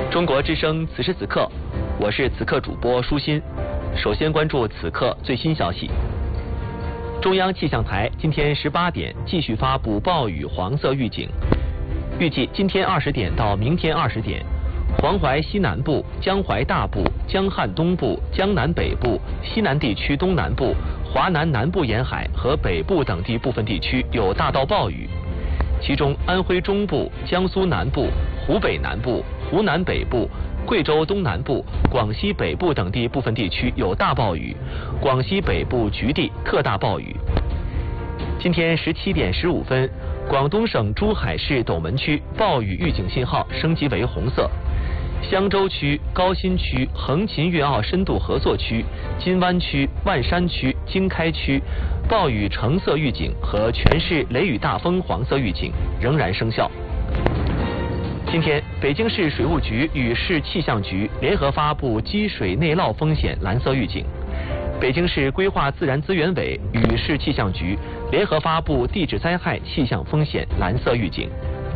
中国之声此时此刻，我是此刻主播舒心。首先关注此刻最新消息。中央气象台今天18点继续发布暴雨黄色预警，预计今天20点到明天20点，黄淮西南部、江淮大部、江汉东部、江南北部、西南地区东南部、华南南部沿海和北部等地部分地区有大到暴雨，其中安徽中部、江苏南部、湖北南部、湖南北部、贵州东南部、广西北部等地部分地区有大暴雨，广西北部局地特大暴雨。今天17点15分，广东省珠海市斗门区暴雨预警信号升级为红色，香洲区、高新区、横琴粤澳深度合作区、金湾区、万山区、经开区暴雨橙色预警和全市雷雨大风黄色预警仍然生效。今天，北京市水务局与市气象局联合发布积水内涝风险蓝色预警，北京市规划自然资源委与市气象局联合发布地质灾害气象风险蓝色预警。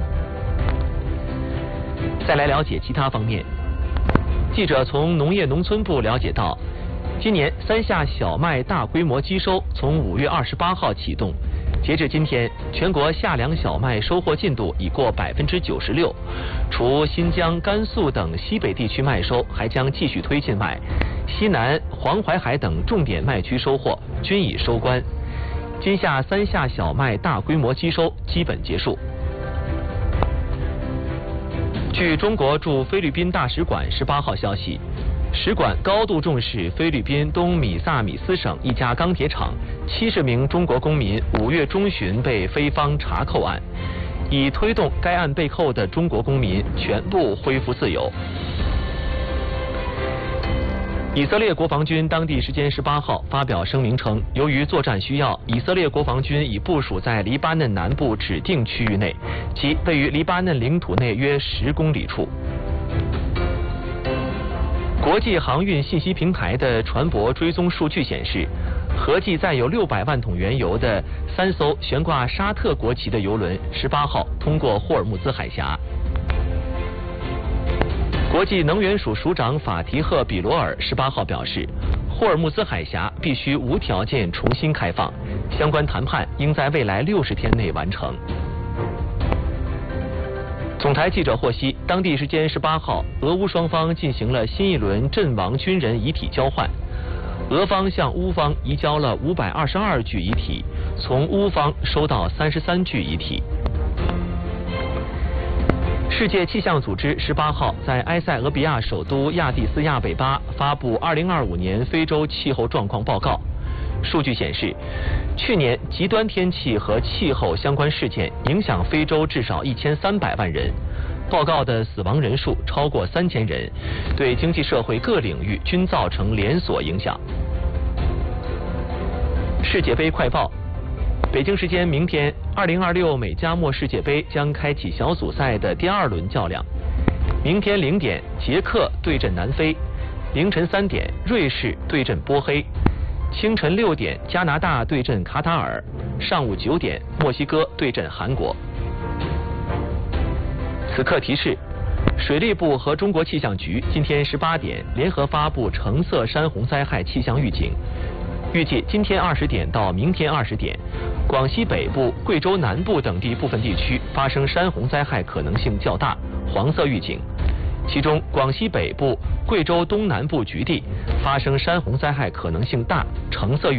再来了解其他方面，记者从农业农村部了解到，今年三下小麦大规模机收从5月28号启动，截至今天，全国夏粮小麦收获进度已过96%，除新疆、甘肃等西北地区麦收还将继续推进外，西南、黄淮海等重点麦区收获均已收官。今夏三下小麦大规模机收基本结束。据中国驻菲律宾大使馆18号消息，使馆高度重视菲律宾东米萨米斯省一家钢铁厂70名中国公民5月中旬被菲方查扣案，已推动该案被扣的中国公民全部恢复自由。以色列国防军当地时间18号发表声明称，由于作战需要，以色列国防军已部署在黎巴嫩南部指定区域内，即位于黎巴嫩领土内约10公里处。国际航运信息平台的船舶追踪数据显示，合计载有600万桶原油的3艘悬挂沙特国旗的油轮18号通过霍尔木兹海峡。国际能源署署长法提赫·比罗尔18号表示，霍尔木兹海峡必须无条件重新开放，相关谈判应在未来60天内完成。总台记者获悉，当地时间18号，俄乌双方进行了新一轮阵亡军人遗体交换，俄方向乌方移交了522具遗体，从乌方收到33具遗体。世界气象组织18号在埃塞俄比亚首都亚的斯亚贝巴发布2025年非洲气候状况报告。数据显示，去年极端天气和气候相关事件影响非洲至少1300万人，报告的死亡人数超过3000人，对经济社会各领域均造成连锁影响。世界杯快报，北京时间明天，2026美加墨世界杯将开启小组赛的第2轮较量。明天0点，捷克对阵南非；凌晨3点，瑞士对阵波黑；清晨6点，加拿大对阵卡塔尔；上午9点，墨西哥对阵韩国。此刻提示，水利部和中国气象局今天18点联合发布橙色山洪灾害气象预警，预计今天20点到明天20点，广西北部、贵州南部等地部分地区发生山洪灾害可能性较大，黄色预警。其中，广西北部、贵州东南部局地发生山洪灾害可能性大，橙色预警。